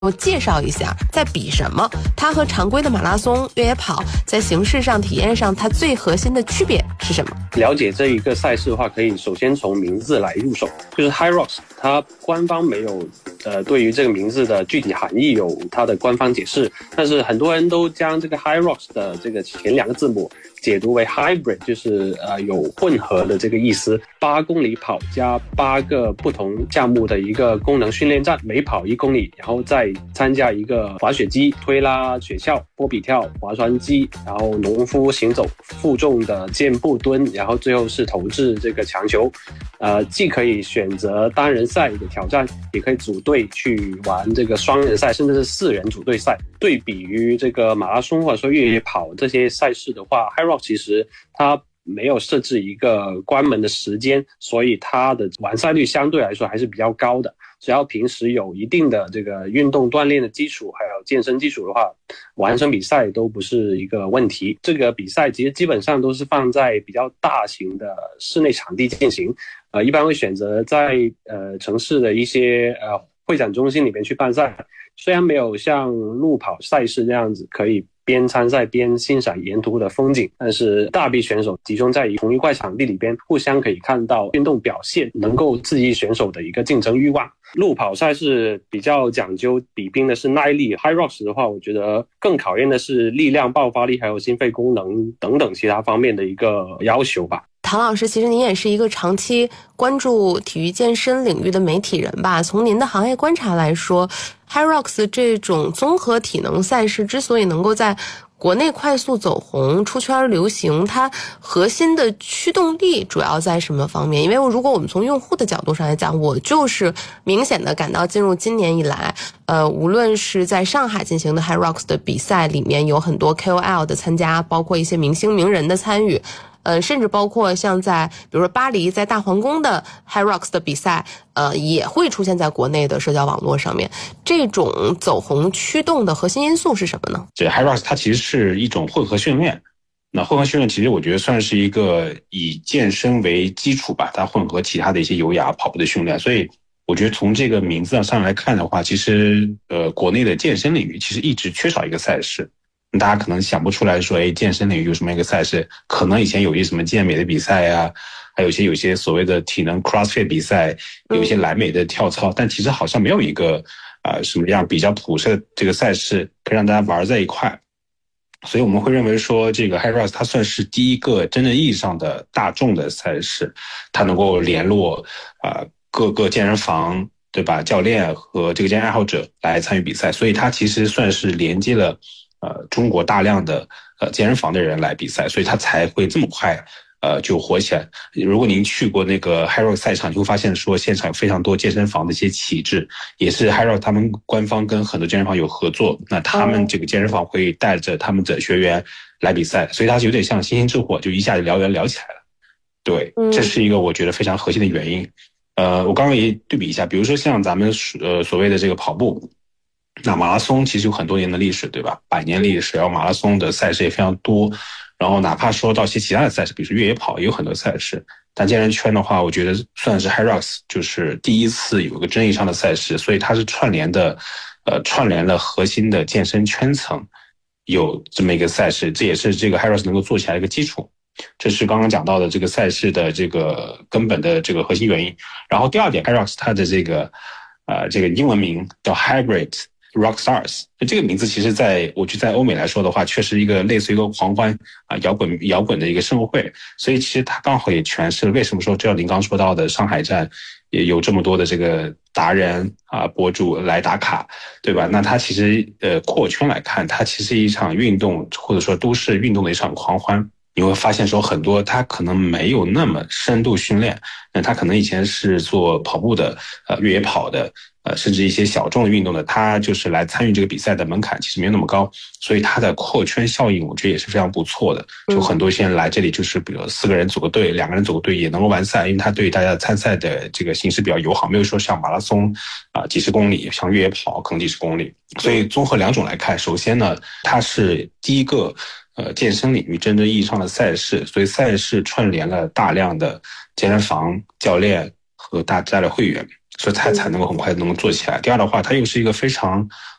我介绍一下在比什么，它和常规的马拉松、越野跑在形式上、体验上，它最核心的区别是什么？ 了解这一个赛事的话，可以首先从名字来入手，就是 HYROX， 它官方没有对于这个名字的具体含义有它的官方解释，但是很多人都将这个 HYROX 的这个前2个字母解读为 hybrid， 就是有混合的这个意思。8公里跑加8个不同项目的一个功能训练站，每跑1公里，然后再参加一个滑雪机、推拉、雪橇、波比跳、划船机，然后农夫行走、负重的健步蹲，然后最后是投掷这个强球。既可以选择单人赛的挑战，也可以组队去玩这个双人赛，甚至是4人组队赛。对比于这个马拉松或者说越野跑这些赛事的话， HYROX 其实它没有设置一个关门的时间，所以它的完赛率相对来说还是比较高的。只要平时有一定的这个运动锻炼的基础，还有健身基础的话，完成比赛都不是一个问题。这个比赛其实基本上都是放在比较大型的室内场地进行，一般会选择在城市的一些会展中心里面去办赛。虽然没有像路跑赛事这样子可以边参赛边欣赏沿途的风景，但是大批选手集中在同一块场地里边，互相可以看到运动表现，能够刺激选手的一个竞争欲望。路跑赛事比较讲究比拼的是耐力， HYROX 的话，我觉得更考验的是力量、爆发力还有心肺功能等等其他方面的一个要求吧。 唐老师，其实您也是一个长期关注体育健身领域的媒体人吧？从您的行业观察来说， HYROX 这种综合体能赛事之所以能够在国内快速走红、出圈流行，它核心的驱动力主要在什么方面？因为如果我们从用户的角度上来讲，我就是明显的感到进入今年以来，无论是在上海进行的 HYROX 的比赛里面有很多 KOL 的参加，包括一些明星名人的参与，甚至包括像在比如说巴黎在大皇宫的 HYROX 的比赛，也会出现在国内的社交网络上面。这种走红驱动的核心因素是什么呢？ 这 HYROX 它其实是一种混合训练。那混合训练其实我觉得算是一个以健身为基础吧，它混合其他的一些有氧跑步的训练。所以我觉得从这个名字上来看的话，其实国内的健身领域其实一直缺少一个赛事。大家可能想不出来说，健身领域有什么一个赛事？可能以前有一些什么健美的比赛啊，还有有些所谓的体能 CrossFit 比赛，有一些莱美的跳操，但其实好像没有一个什么样比较普适的这个赛事可以让大家玩在一块。所以我们会认为说，这个 HYROX 它算是第一个真正意义上的大众的赛事，它能够联络各个健身房，对吧？教练和这个健身爱好者来参与比赛，所以它其实算是连接了中国大量的健身房的人来比赛，所以它才会这么快就火起来。如果您去过那个 HYROX 赛场，就会发现说现场有非常多健身房的一些旗帜，也是 HYROX 他们官方跟很多健身房有合作，那他们这个健身房会带着他们的学员来比赛，所以它有点像星星之火，就一下就聊起来了。对，这是一个我觉得非常核心的原因。我刚刚也对比一下，比如说像咱们所谓的这个跑步，那马拉松其实有很多年的历史，对吧？100年历史，然后马拉松的赛事也非常多。然后哪怕说到一些其他的赛事，比如说越野跑也有很多赛事。但健身圈的话，我觉得算是 HYROX 就是第一次有一个争议上的赛事，所以它是串联了核心的健身圈层，有这么一个赛事，这也是这个 HYROX 能够做起来的一个基础。这是刚刚讲到的这个赛事的这个根本的这个核心原因。然后第二点 ，HYROX 它的这个英文名叫 Hybrid Rockstars， 这个名字其实我觉得在欧美来说的话，确实一个类似于一个狂欢摇滚的一个盛会，所以其实它刚好也诠释了为什么说就像您刚说到的上海站也有这么多的这个达人博主来打卡，对吧？那它其实扩圈来看，它其实一场运动或者说都市运动的一场狂欢。你会发现说很多他可能没有那么深度训练，那他可能以前是做跑步的越野跑的甚至一些小众的运动的，他就是来参与这个比赛的门槛其实没有那么高，所以他的扩圈效应我觉得也是非常不错的。就很多些人来这里就是比如4个人组个队，2个人组个队也能够完赛，因为他对大家参赛的这个形式比较友好，没有说像马拉松几十公里，像越野跑可能几十公里。所以综合2种来看，首先呢，它是第一个健身领域真正意义上的赛事，所以赛事串联了大量的健身房教练和大家的会员。 所以才能够很快能够做起来。第二的话，它又是一个非常